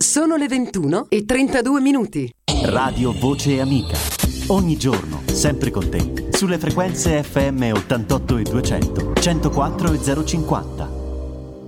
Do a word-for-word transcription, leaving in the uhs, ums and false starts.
Sono le ventuno e trentadue minuti. Radio Voce Amica. Ogni giorno, sempre con te, sulle frequenze F M ottantotto e duecento, centoquattro e zero cinquanta.